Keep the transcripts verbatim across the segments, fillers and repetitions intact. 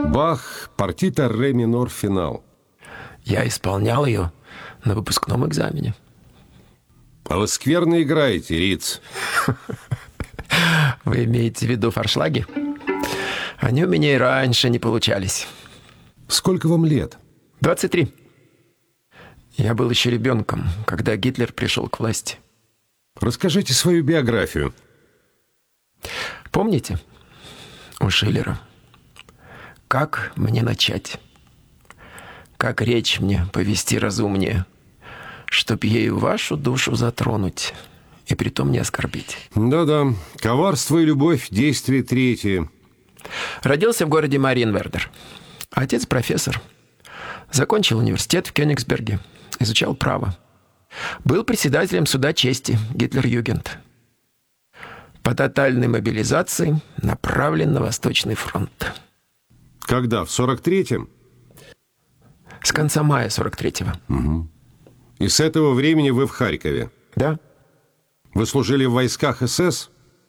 Бах, партита ре минор финал. Я исполнял ее на выпускном экзамене. А вы скверно играете, Риц. Вы имеете в виду форшлаги? Они у меня и раньше не получались. Сколько вам лет? двадцать три. Я был еще ребенком, когда Гитлер пришел к власти. Расскажите свою биографию. Помните у Шиллера? Как мне начать? Как речь мне повести разумнее, чтоб ею вашу душу затронуть и притом не оскорбить? Да-да, коварство и любовь, действие третье. Родился в городе Мариенвердер. Отец профессор. Закончил университет в Кёнигсберге. Изучал право. Был председателем суда чести Гитлер-Югент. По тотальной мобилизации направлен на Восточный фронт. Когда? В сорок третьем? С конца мая сорок третьего. Угу. И с этого времени вы в Харькове? Да. Вы служили в войсках СС?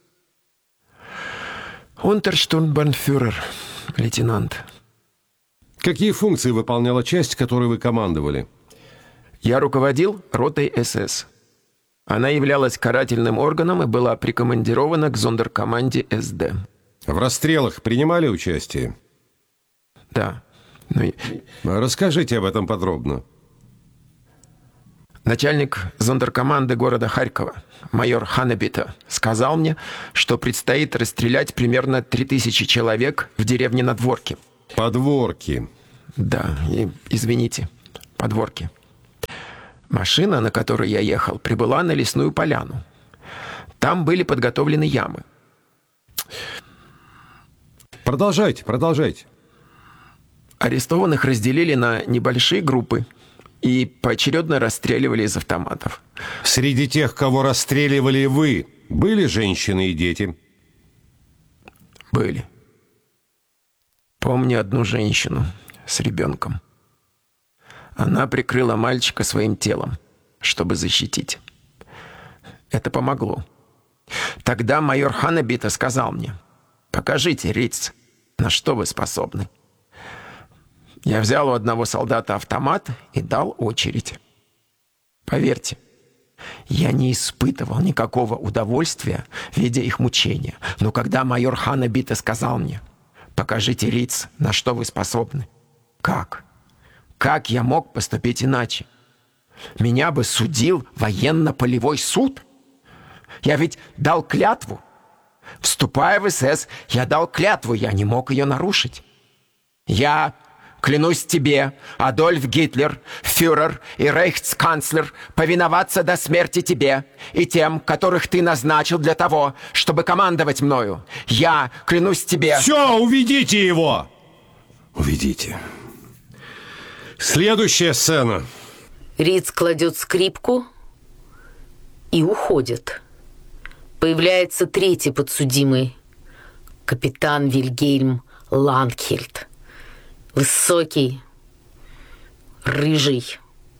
Унтерштурмбанфюрер, лейтенант. Какие функции выполняла часть, которой вы командовали? Я руководил ротой СС. Она являлась карательным органом и была прикомандирована к зондеркоманде СД. В расстрелах принимали участие? Да. Ну, расскажите об этом подробно. Начальник зондеркоманды города Харькова, майор Ханебита, сказал мне, что предстоит расстрелять примерно три тысячи человек в деревне Надворки. Подворки. Да, и, извините, Подворки. Машина, на которой я ехал, прибыла на лесную поляну. Там были подготовлены ямы. Продолжайте, продолжайте. Арестованных разделили на небольшие группы и поочередно расстреливали из автоматов. Среди тех, кого расстреливали вы, были женщины и дети? Были. Помню одну женщину с ребенком. Она прикрыла мальчика своим телом, чтобы защитить. Это помогло. Тогда майор Ханебита сказал мне: «Покажите, Риц, на что вы способны». Я взял у одного солдата автомат и дал очередь. Поверьте, я не испытывал никакого удовольствия, видя их мучения. Но когда майор Ханебита сказал мне: «Покажите, Риц, на что вы способны», как? Как я мог поступить иначе? Меня бы судил военно-полевой суд? Я ведь дал клятву. Вступая в СС, я дал клятву, я не мог ее нарушить. Я клянусь тебе, Адольф Гитлер, фюрер и рейхсканцлер, повиноваться до смерти тебе и тем, которых ты назначил для того, чтобы командовать мною. Я клянусь тебе... Все, уведите его! Уведите. Следующая сцена. Риц кладет скрипку и уходит. Появляется третий подсудимый, капитан Вильгельм Лангхельд. Высокий, рыжий,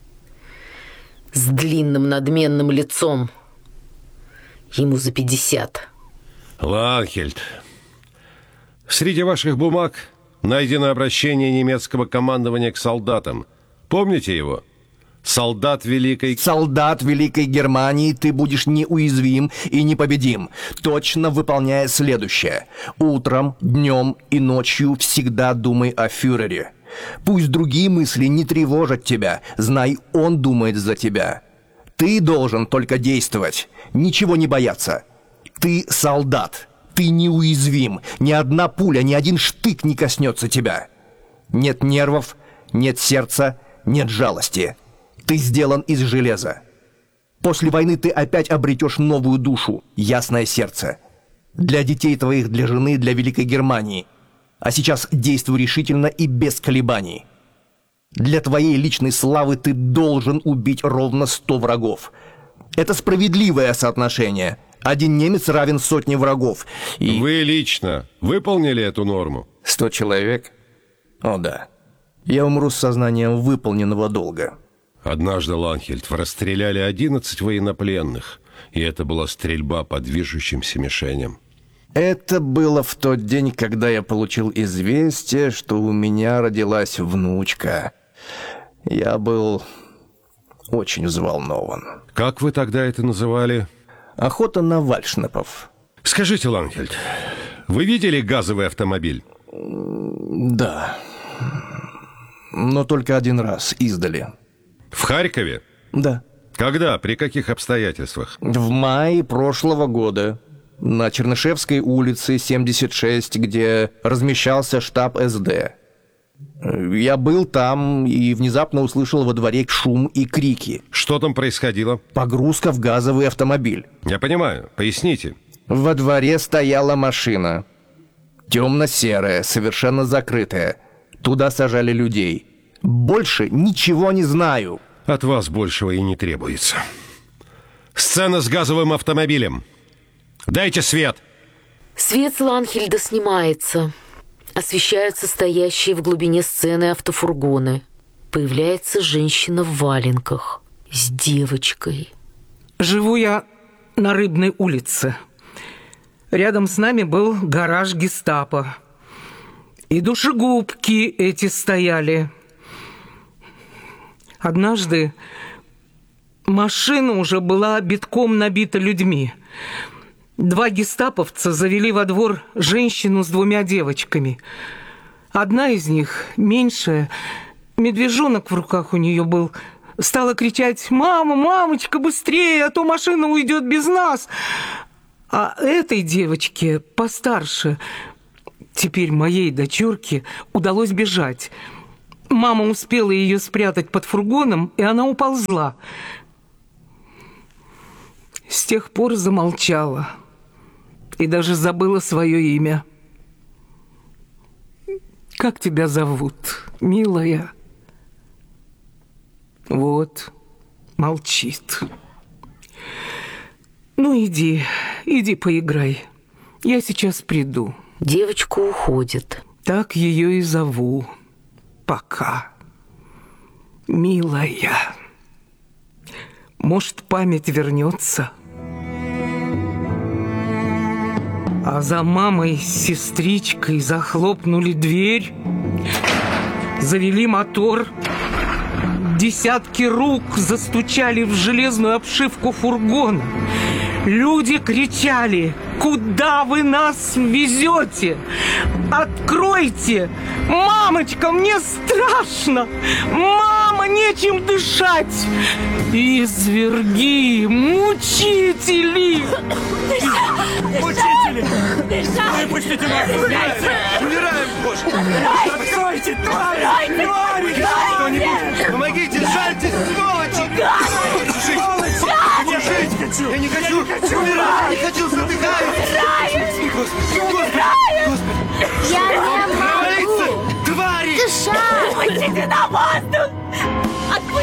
с длинным надменным лицом. Ему за пятьдесят. Лангхельд, среди ваших бумаг найдено обращение немецкого командования к солдатам. Помните его? Солдат Великой... Солдат Великой Германии, ты будешь неуязвим и непобедим, точно выполняя следующее. Утром, днем и ночью всегда думай о фюрере. Пусть другие мысли не тревожат тебя, знай, он думает за тебя. Ты должен только действовать, ничего не бояться. Ты солдат, ты неуязвим, ни одна пуля, ни один штык не коснется тебя. Нет нервов, нет сердца, нет жалости. Ты сделан из железа. После войны ты опять обретешь новую душу, ясное сердце. Для детей твоих, для жены, для Великой Германии. А сейчас действуй решительно и без колебаний. Для твоей личной славы ты должен убить ровно сто врагов. Это справедливое соотношение. Один немец равен сотне врагов. И... Вы лично выполнили эту норму? Сто человек? О да. Я умру с сознанием выполненного долга. Однажды, Лангхельд, вы расстреляли одиннадцать военнопленных, и это была стрельба по движущимся мишеням. Это было в тот день, когда я получил известие, что у меня родилась внучка. Я был очень взволнован. Как вы тогда это называли? Охота на вальшнепов. Скажите, Лангельд, вы видели газовый автомобиль? Да. Но только один раз, издали. В Харькове? Да. Когда? При каких обстоятельствах? В мае прошлого года на Чернышевской улице семьдесят шесть, где размещался штаб эс дэ. Я был там и внезапно услышал во дворе шум и крики. Что там происходило? Погрузка в газовый автомобиль. Я понимаю. Поясните. Во дворе стояла машина. Темно-серая, совершенно закрытая. Туда сажали людей. Больше ничего не знаю. От вас большего и не требуется. Сцена с газовым автомобилем. Дайте свет. Свет с Лангхельда снимается. Освещаются стоящие в глубине сцены автофургоны. Появляется женщина в валенках с девочкой. Живу я на Рыбной улице. Рядом с нами был гараж гестапо. И душегубки эти стояли. Однажды машина уже была битком набита людьми. Два гестаповца завели во двор женщину с двумя девочками. Одна из них, меньшая, медвежонок в руках у нее был, стала кричать: «Мама, мамочка, быстрее, а то машина уйдет без нас!» А этой девочке, постарше, теперь моей дочурке, удалось бежать. Мама успела ее спрятать под фургоном, и она уползла. С тех пор замолчала и даже забыла свое имя. Как тебя зовут, милая? Вот, молчит. Ну, иди, иди поиграй. Я сейчас приду. Девочка уходит. Так ее и зову. Пока. Милая. Может, память вернется. А за мамой с сестричкой захлопнули дверь, завели мотор. Десятки рук застучали в железную обшивку фургона. Люди кричали: «Куда вы нас везете? Откройте! Мамочка, мне страшно! Мама, нечем дышать! Изверги, мучители!» Мучители! Выпустите нас! Умираем, Боже! Откройте, твари! Твари! Кто-нибудь! Помогите! Жальте, сволочи! Сволочи! Я жить хочу! Я не хочу! Умирать! Не хочу! Задыхаюсь! Господи! Господи!